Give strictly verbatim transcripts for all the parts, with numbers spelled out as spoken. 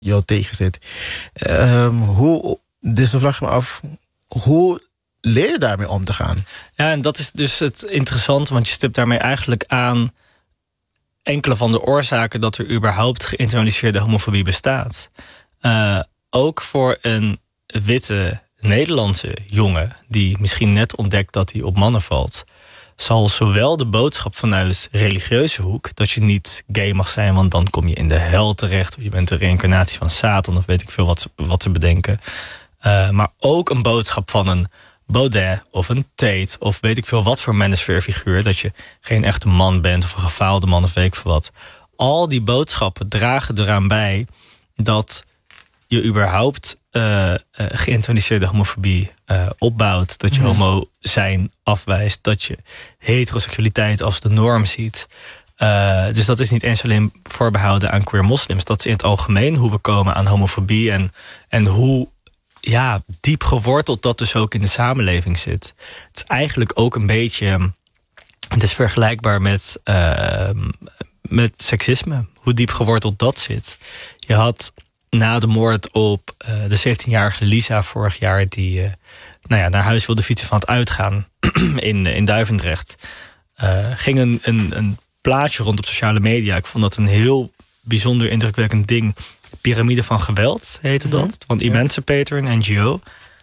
jou tegenzit. Um, hoe, dus dan vraag ik me af, hoe leer je daarmee om te gaan? Ja, en dat is dus het interessante, want je stipt daarmee eigenlijk aan enkele van de oorzaken dat er überhaupt geïnternaliseerde homofobie bestaat. Uh, ook voor een witte Nederlandse jongen die misschien net ontdekt dat hij op mannen valt, zal zowel de boodschap vanuit religieuze hoek, dat je niet gay mag zijn, want dan kom je in de hel terecht, of je bent de reïncarnatie van Satan, of weet ik veel wat, wat ze bedenken. Uh, maar ook een boodschap van een Baudet of een Tate, of weet ik veel wat voor manospheerfiguur, dat je geen echte man bent, of een gefaalde man, of weet ik veel wat. Al die boodschappen dragen eraan bij dat je überhaupt uh, uh, geïnternaliseerde homofobie uh, opbouwt. Dat je homo zijn afwijst. Dat je heteroseksualiteit als de norm ziet. Uh, dus dat is niet eens alleen voorbehouden aan queer moslims. Dat is in het algemeen hoe we komen aan homofobie. En, en hoe ja, diep geworteld dat dus ook in de samenleving zit. Het is eigenlijk ook een beetje, het is vergelijkbaar met, uh, met seksisme. Hoe diep geworteld dat zit. Je had na de moord op uh, de zeventienjarige Lisa vorig jaar, die uh, nou ja, naar huis wilde fietsen van het uitgaan in, in Duivendrecht, Uh, ging een, een, een plaatje rond op sociale media. Ik vond dat een heel bijzonder indrukwekkend ding. Pyramide van geweld heette dat. Mm-hmm. Van Emancipator, een N G O.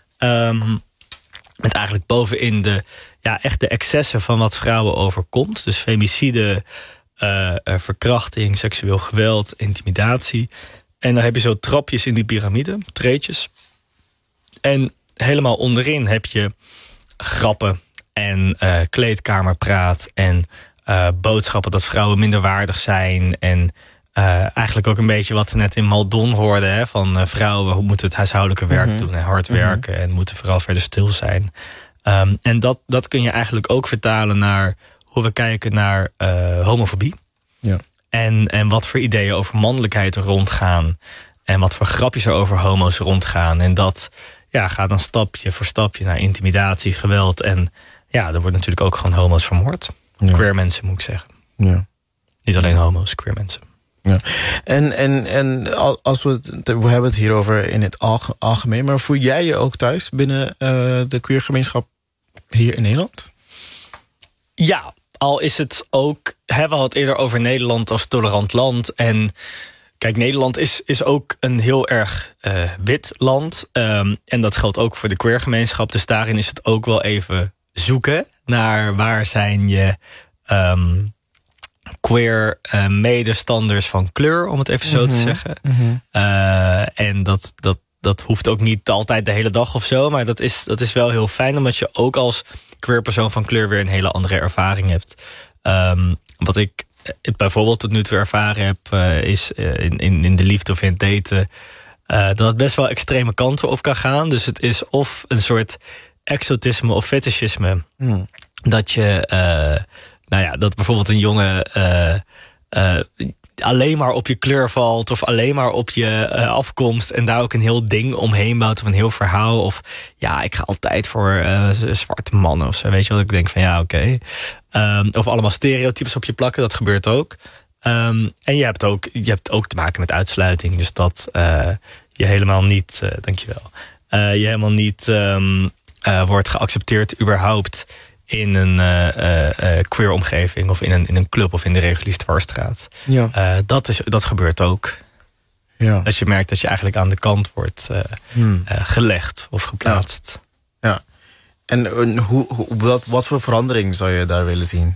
Um, met eigenlijk bovenin de, ja, echt de excessen van wat vrouwen overkomt. Dus femicide, uh, uh, verkrachting, seksueel geweld, intimidatie. En dan heb je zo trapjes in die piramide, treetjes. En helemaal onderin heb je grappen en uh, kleedkamerpraat en uh, boodschappen dat vrouwen minderwaardig zijn. En uh, eigenlijk ook een beetje wat we net in Maldon hoorden, hè, van uh, vrouwen, hoe moeten het huishoudelijke werk mm-hmm. doen en hard werken mm-hmm. en moeten vooral verder stil zijn. Um, en dat, dat kun je eigenlijk ook vertalen naar hoe we kijken naar uh, homofobie. Ja. En, en wat voor ideeën over mannelijkheid er rondgaan. En wat voor grapjes er over homo's rondgaan. En dat ja, gaat dan stapje voor stapje naar intimidatie, geweld. En ja, er worden natuurlijk ook gewoon homo's vermoord. Ja. Queer mensen, moet ik zeggen. Ja. Niet alleen homo's, queer mensen. Ja. En, en, en als we, het, we hebben het hierover in het algemeen, maar voel jij je ook thuis binnen uh, de queer gemeenschap hier in Nederland? Ja, al is het ook, hebben we het eerder over Nederland als tolerant land. En kijk, Nederland is, is ook een heel erg uh, wit land. Um, en dat geldt ook voor de queer gemeenschap. Dus daarin is het ook wel even zoeken naar waar zijn je um, queer uh, medestanders van kleur, om het even zo mm-hmm. te zeggen. Mm-hmm. Uh, en dat, dat, dat hoeft ook niet altijd de hele dag of zo. Maar dat is, dat is wel heel fijn, omdat je ook als queer persoon van kleur weer een hele andere ervaring hebt. Um, wat ik bijvoorbeeld tot nu toe ervaren heb, uh, is uh, in, in, in de liefde of in het daten, uh, dat het best wel extreme kanten op kan gaan. Dus het is of een soort exotisme of fetischisme. Mm. Dat je, uh, nou ja, dat bijvoorbeeld een jongen uh, uh, alleen maar op je kleur valt, of alleen maar op je uh, afkomst, en daar ook een heel ding omheen bouwt, of een heel verhaal. Of ja, ik ga altijd voor uh, zwarte mannen of zo. Weet je wat ik denk van ja, oké. Okay. Um, of allemaal stereotypes op je plakken, dat gebeurt ook. Um, en je hebt ook, je hebt ook te maken met uitsluiting. Dus dat uh, je helemaal niet, uh, dankjewel, uh, je helemaal niet um, uh, wordt geaccepteerd überhaupt in een uh, uh, queer omgeving, of in een, in een club, of in de reguliere dwarsstraat. Ja. Uh, dat, is, dat gebeurt ook. Ja. Dat je merkt dat je eigenlijk aan de kant wordt uh, hmm. uh, gelegd of geplaatst. Ja. Ja. En uh, hoe, hoe, wat, wat voor verandering zou je daar willen zien?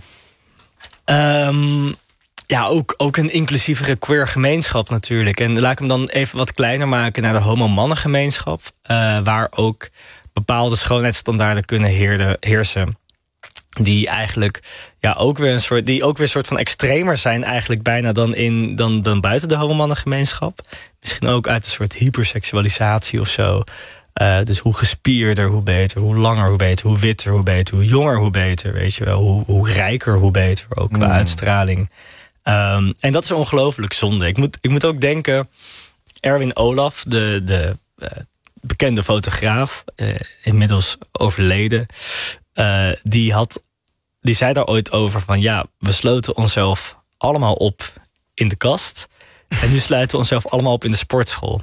Um, ja, ook, ook een inclusievere queer gemeenschap natuurlijk. En laat ik hem dan even wat kleiner maken naar de homo-mannengemeenschap. Uh, waar ook bepaalde schoonheidsstandaarden kunnen heerde, heersen. Die eigenlijk ja, ook weer een soort, die ook weer een soort van extremer zijn eigenlijk bijna dan, in, dan, dan buiten de homomannengemeenschap. Misschien ook uit een soort hyperseksualisatie of zo. Uh, dus hoe gespierder, hoe beter. Hoe langer, hoe beter. Hoe witter, hoe beter. Hoe jonger, hoe beter. Weet je wel. Hoe, hoe rijker, hoe beter. Ook qua mm. uitstraling. Um, en dat is ongelooflijk zonde. Ik moet, ik moet ook denken, Erwin Olaf, de, de uh, bekende fotograaf, uh, inmiddels overleden, Uh, die, had, die zei daar ooit over van ja, we sloten onszelf allemaal op in de kast. En nu sluiten we onszelf allemaal op in de sportschool.